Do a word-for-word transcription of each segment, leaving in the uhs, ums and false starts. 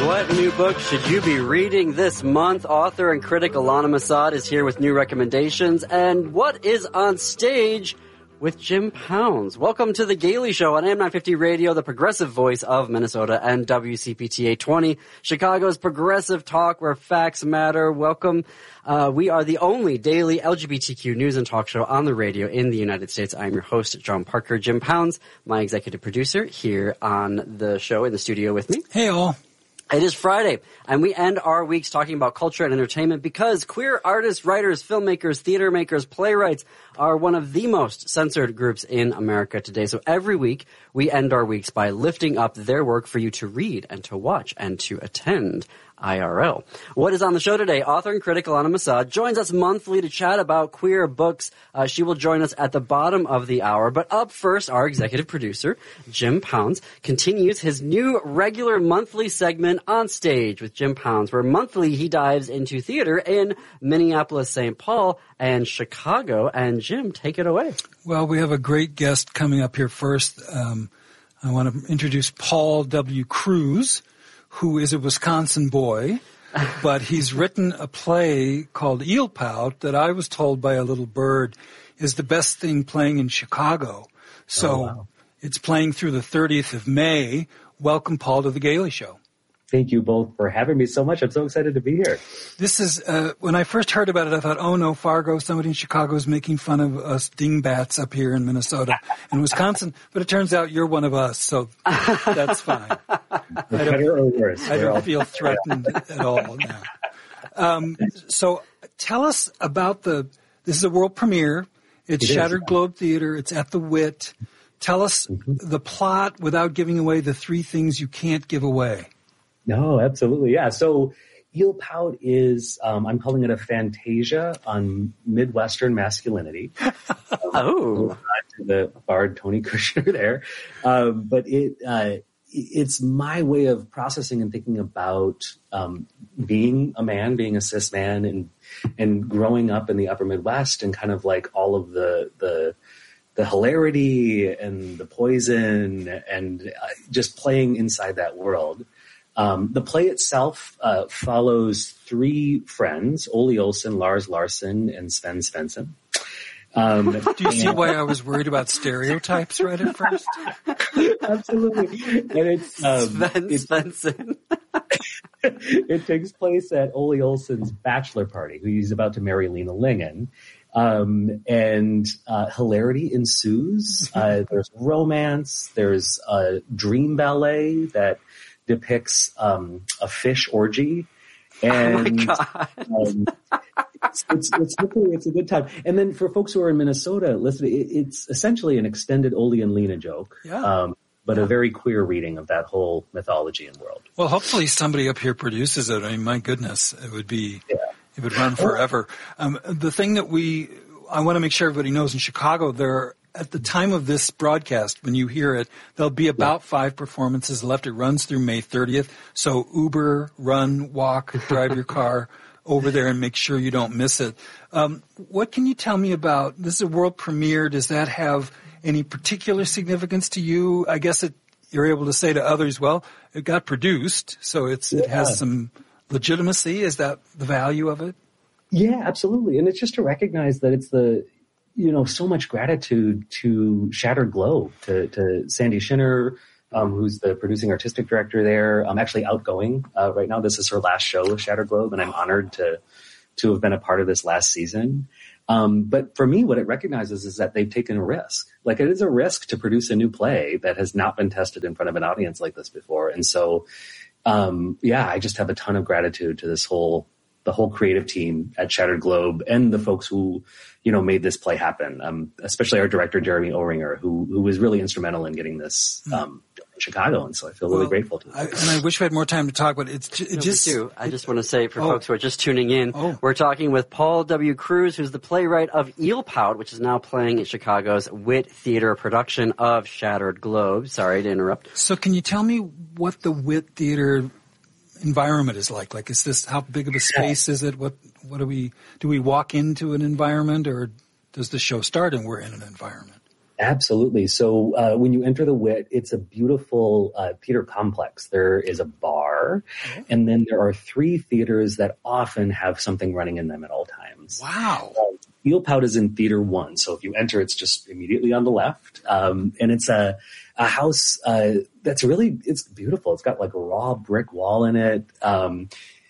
What new book should you be reading this month? Author and critic Alana Masad is here with new recommendations. And what is on stage with Jim Pounds? Welcome to The Gailey Show on A M nine fifty Radio, the progressive voice of Minnesota, and W C P T eight twenty, Chicago's progressive talk where facts matter. Welcome. Uh, we are the only daily L G B T Q news and talk show on the radio in the United States. I am your host, John Parker. Jim Pounds, my executive producer, here on the show in the studio with me. Hey, all. It is Friday, and we end our weeks talking about culture and entertainment because queer artists, writers, filmmakers, theater makers, playwrights are one of the most censored groups in America today. So every week, we end our weeks by lifting up their work for you to read and to watch and to attend I R L. What is on the show today? Author and critic Alana Masad joins us monthly to chat about queer books. Uh, she will join us at the bottom of the hour. But up first, our executive producer, Jim Pounds, continues his new regular monthly segment On Stage with Jim Pounds, where monthly he dives into theater in Minneapolis, Saint Paul, and Chicago. And Jim, take it away. Well, we have a great guest coming up here first. Um, I want to introduce Paul W. Cruz, who is a Wisconsin boy, but he's written a play called Eel Pout that I was told by a little bird is the best thing playing in Chicago. So oh, wow. It's playing through the thirtieth of May. Welcome, Paul, to The Gailey Show. Thank you both for having me so much. I'm so excited to be here. This is, uh, when I first heard about it, I thought, oh no, Fargo, somebody in Chicago is making fun of us dingbats up here in Minnesota and Wisconsin. But it turns out you're one of us, so that's fine. Better or worse. I don't feel threatened at all now. Um, so tell us about the, this is a world premiere. It's it Shattered is. Globe Theater. It's at the Wit. Tell us mm-hmm. the plot without giving away the three things you can't give away. No, absolutely. Yeah. So Eel Pout is, um, I'm calling it a fantasia on Midwestern masculinity. Um, oh. To the bard Tony Kushner there. Um, but it, uh, it's my way of processing and thinking about um, being a man, being a cis man, and and growing up in the upper Midwest, and kind of like all of the the the hilarity and the poison, and uh, just playing inside that world. Um, the play itself uh, follows three friends: Ole Olsen, Lars Larson, and Sven Svensson. Um, Do you see why I was worried about stereotypes right at first? Absolutely. And it's, um, Sven it's, Svensson. It takes place at Ole Olsen's bachelor party, who he's about to marry Lena Lingen. Um, and, uh, hilarity ensues. Uh, there's romance. There's a dream ballet that depicts, um, a fish orgy. And, oh my God. um, It's, it's, it's, it's a good time. And then for folks who are in Minnesota, listen, it, it's essentially an extended Ole and Lena joke, yeah. um, but yeah. a very queer reading of that whole mythology and world. Well, hopefully somebody up here produces it. I mean, my goodness, it would be, yeah. it would run forever. Um, the thing that we, I want to make sure everybody knows in Chicago, there, at the time of this broadcast, when you hear it, there'll be about yeah. five performances left. It runs through May thirtieth. So Uber, run, walk, drive your car over there and make sure you don't miss it. Um, what can you tell me about, this is a world premiere, does that have any particular significance to you? I guess it, you're able to say to others, well, it got produced, so it's, yeah. it has some legitimacy. Is that the value of it? Yeah, absolutely. And it's just to recognize that it's the, you know, so much gratitude to Shattered Globe, to, to Sandy Shinner, Um, who's the producing artistic director there. I'm actually outgoing uh, right now. This is her last show with Shattered Globe, and I'm honored to to have been a part of this last season. Um, but for me, what it recognizes is that they've taken a risk. Like, it is a risk to produce a new play that has not been tested in front of an audience like this before. And so, um, yeah, I just have a ton of gratitude to this whole the whole creative team at Shattered Globe and the folks who, you know, made this play happen. Um, especially our director, Jeremy Oringer, who, who was really instrumental in getting this, um, in Chicago. And so I feel really well, grateful to him. I, and I wish we had more time to talk, but it's it no, just, do. I just want to say for oh. folks who are just tuning in, oh. we're talking with Paul W. Cruz, who's the playwright of Eel Pout, which is now playing at Chicago's Wit Theater production of Shattered Globe. Sorry to interrupt. So can you tell me what the Wit Theater environment is like? Like, is this, how big of a space is it? What, what do we, do we walk into an environment, or does the show start and we're in an environment? Absolutely. So uh, when you enter the Wit, it's a beautiful uh, theater complex. There is a bar are. And then there are three theaters that often have something running in them at all times. Wow. Um, Eel Pout is in Theater One. So if you enter, it's just immediately on the left. Um, and it's a, a house uh, that's really, it's beautiful. It's got like a raw brick wall in it. Um,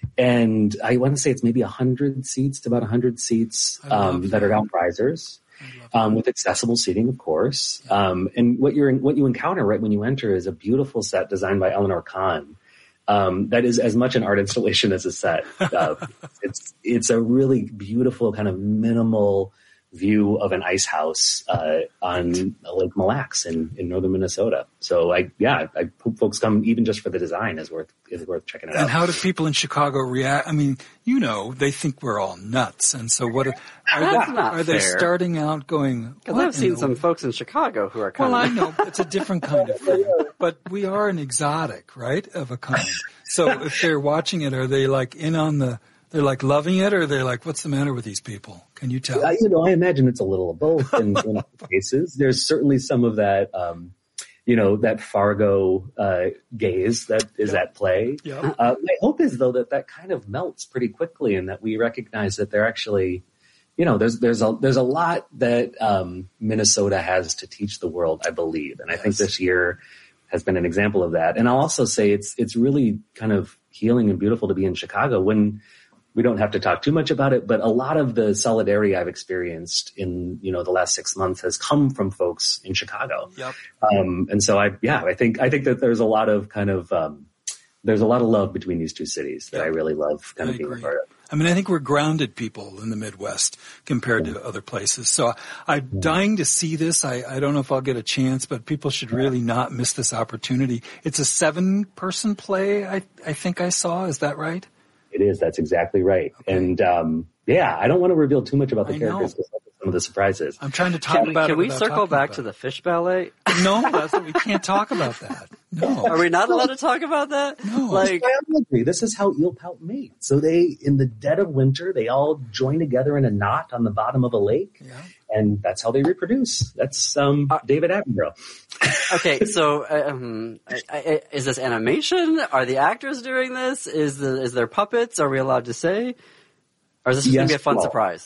and I want to say it's maybe one hundred seats to about one hundred seats um, that are outrisers. Um, with accessible seating, of course. Um, and what you're what you encounter right when you enter is a beautiful set designed by Eleanor Kahn. Um, that is as much an art installation as a set. Uh, it's it's a really beautiful kind of minimal view of an ice house uh, on Lake Mille Lacs in, in northern Minnesota. So I yeah I hope folks come even just for the design is worth is worth checking it out. And how do people in Chicago react? I mean, you know, they think we're all nuts, and so what are, are That's they, not are they fair. starting out going? Because "What I've in seen the some folks in Chicago who are kind Well, of. I know it's a different kind of thing, but we are an exotic, right, of a kind. So if they're watching it, are they like in on the? They're like loving it, or they're like, "What's the matter with these people?" Can you tell? Uh, you know, I imagine it's a little of both in, in cases. There's certainly some of that, um, you know, that Fargo uh, gaze that is Yep. at play. Yep. Uh, my hope is, though, that that kind of melts pretty quickly, and that we recognize that they're actually, you know, there's there's a there's a lot that um, Minnesota has to teach the world, I believe, and I think Yes. this year has been an example of that. And I'll also say it's it's really kind of healing and beautiful to be in Chicago when. We don't have to talk too much about it, but a lot of the solidarity I've experienced in, you know, the last six months has come from folks in Chicago. Yep. Um, and so I, yeah, I think, I think that there's a lot of kind of, um, there's a lot of love between these two cities that Yep. I really love kind I of being a agree. part of. I mean, I think we're grounded people in the Midwest compared to other places. So I'm dying to see this. I, I don't know if I'll get a chance, but people should really not miss this opportunity. It's a seven-person play, I, I think I saw. Is that right? It is. That's exactly right. Okay. And, um, yeah, I don't want to reveal too much about the I know. characters because some of the surprises. I'm trying to talk Can we, about can it we without circle talking back about to it. the fish ballet? No, that's what, we can't talk about that. No. Are we not allowed to talk about that? No. Like, I agree. This is how eel pout mate. So they, in the dead of winter, they all join together in a knot on the bottom of a lake, Yeah. and that's how they reproduce. That's um, Uh, David Attenborough. okay, so um, I, I, is this animation? Are the actors doing this? Is the is there puppets? Are we allowed to say? Or is this just going Yes, to be a fun well. surprise?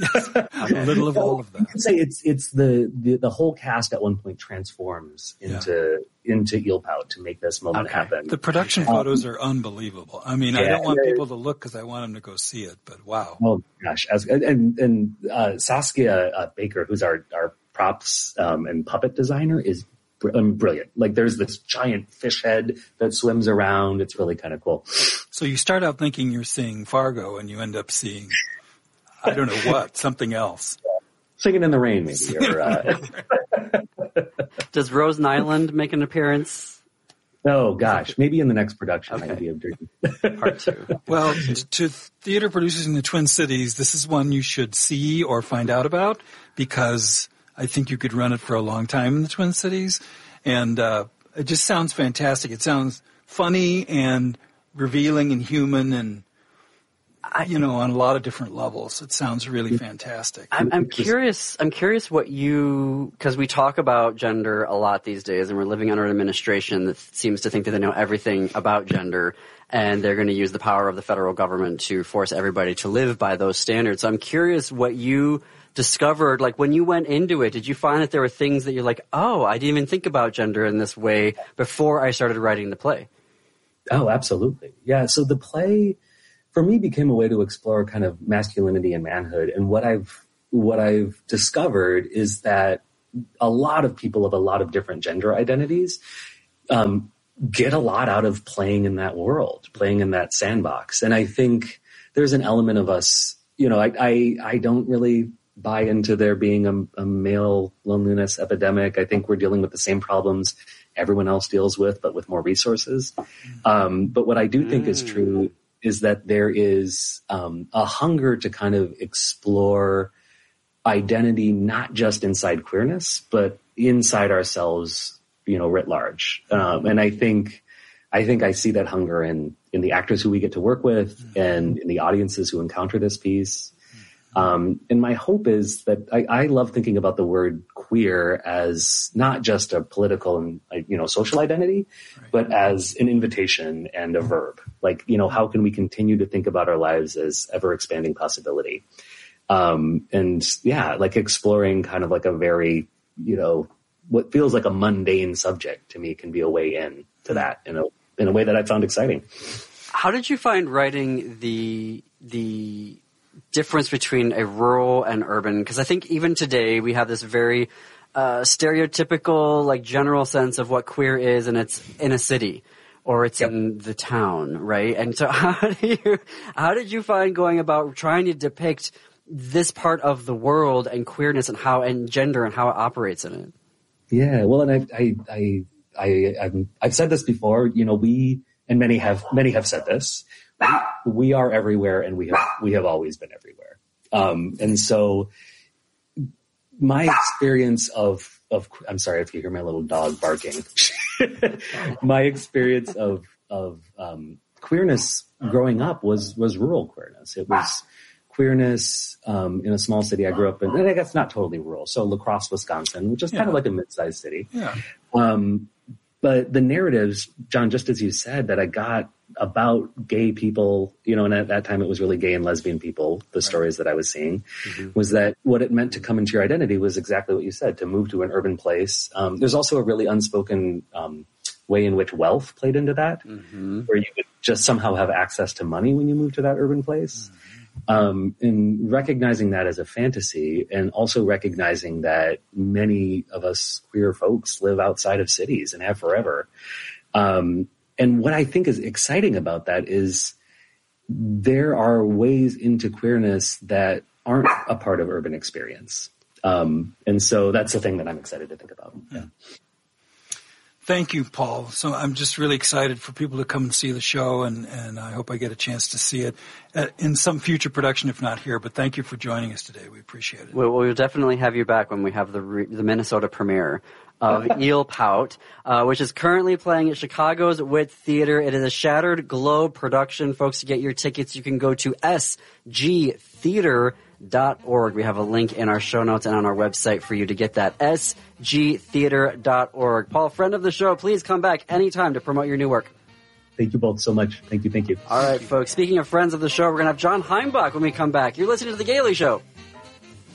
A little of all of You that. can say it's it's the, the the whole cast at one point transforms into into eel pout to make this moment Okay. happen. The production photos are unbelievable. I mean, I Yeah, don't want they're- people to look because I want them to go see it, but wow. Oh gosh, as, and and uh, Saskia uh, Baker, who's our our props um, and puppet designer, is br- um, brilliant. Like there's this giant fish head that swims around. It's really kind of cool. So you start out thinking you're seeing Fargo and you end up seeing, I don't know what, something else. Singing in the rain, maybe. Or, uh, Does Rose Nyland make an appearance? oh gosh, maybe in the next production, Okay. Idea of Dream. Part two. Well, to theater producers in the Twin Cities, this is one you should see or find out about because I think you could run it for a long time in the Twin Cities. And uh, it just sounds fantastic. It sounds funny and revealing and human and, you know, on a lot of different levels. It sounds really fantastic. I'm, I'm curious. I'm curious what you, because we talk about gender a lot these days, and we're living under an administration that seems to think that they know everything about gender, and they're going to use the power of the federal government to force everybody to live by those standards. So I'm curious what you discovered, like when you went into it, did you find that there were things that you're like, oh, I didn't even think about gender in this way before I started writing the play? Oh, absolutely. Yeah. So the play for me became a way to explore kind of masculinity and manhood. And what I've, what I've discovered is that a lot of people of a lot of different gender identities, um, get a lot out of playing in that world, playing in that sandbox. And I think there's an element of us, you know, I, I, I don't really buy into there being a, a male loneliness epidemic. I think we're dealing with the same problems everyone else deals with, but with more resources. Um, but what I do think is true is that there is um, a hunger to kind of explore identity, not just inside queerness, but inside ourselves, you know, writ large. Um, and I think, I think I see that hunger in, in the actors who we get to work with and in the audiences who encounter this piece. Um, and my hope is that I, I love thinking about the word queer as not just a political and, you know, social identity, right. but as an invitation and a verb. Like, you know, how can we continue to think about our lives as ever expanding possibility? Um, and yeah, like exploring kind of like a very, you know, what feels like a mundane subject to me can be a way in to that in a, in a way that I found exciting. How did you find writing the, the difference between a rural and urban? Because I think even today we have this very uh, stereotypical, like general sense of what queer is, and it's in a city or it's yep. in the town, right? And so how do you, how did you find going about trying to depict this part of the world and queerness and how and gender and how it operates in it? Yeah, well, and I, I, I, I, I've, I've said this before. You know, we and many have many have said this. We, we are everywhere, and we have we have always been everywhere. Um, and so, my experience of of I'm sorry if you hear my little dog barking. My experience of of um, queerness growing up was was rural queerness. It was queerness um, in a small city I grew up in, and I guess not totally rural. So La Crosse, Wisconsin, which is yeah. kind of like a mid-sized city. Yeah. Um, but the narratives, John, just as you said, that I got about gay people, you know, and at that time it was really gay and lesbian people, the right. stories that I was seeing, mm-hmm. was that what it meant to come into your identity was exactly what you said, to move to an urban place. Um, there's also a really unspoken um, way in which wealth played into that, mm-hmm. where you could just somehow have access to money when you move to that urban place. Mm-hmm. Um, and recognizing that as a fantasy, and also recognizing that many of us queer folks live outside of cities and have forever. Um, and what I think is exciting about that is there are ways into queerness that aren't a part of urban experience. Um, and so that's the thing that I'm excited to think about. Yeah. Thank you, Paul. So I'm just really excited for people to come and see the show, and, and I hope I get a chance to see it in some future production, if not here. But thank you for joining us today. We appreciate it. Well, we'll definitely have you back when we have the re- the Minnesota premiere of Eel Pout, uh, which is currently playing at Chicago's Wit Theater. It is a Shattered Globe production. Folks, to get your tickets, you can go to s g theater dot org. We have a link in our show notes and on our website for you to get that, s g theater dot org. Paul, friend of the show, please come back anytime to promote your new work. Thank you both so much. Thank you, thank you. All right, folks. Speaking of friends of the show, we're going to have John Heimbach when we come back. You're listening to The Gaily Show.